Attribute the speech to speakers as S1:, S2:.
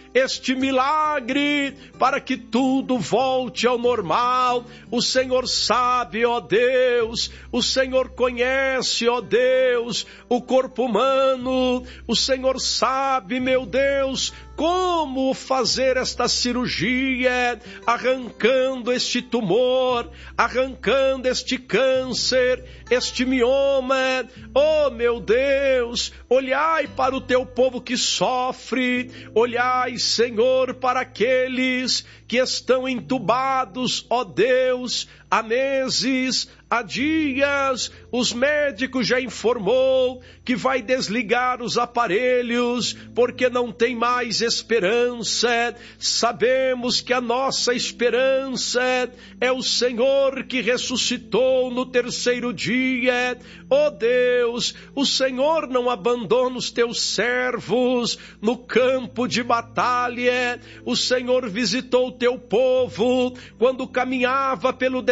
S1: este milagre para que tudo volte ao normal. O Senhor sabe, ó Deus, o Senhor conhece, ó Deus, o corpo humano. O Senhor sabe, meu Deus, como fazer esta cirurgia, arrancando este tumor, arrancando este câncer, este mioma. Oh, meu Deus, olhai para o teu povo que sofre, olhai, Senhor, para aqueles que estão entubados, ó Deus, há meses, há dias. Os médicos já informou que vai desligar os aparelhos porque não tem mais esperança. Sabemos que a nossa esperança é o Senhor que ressuscitou no terceiro dia. Ó Deus, o Senhor não abandona os teus servos no campo de batalha. O Senhor visitou o teu povo quando caminhava pelo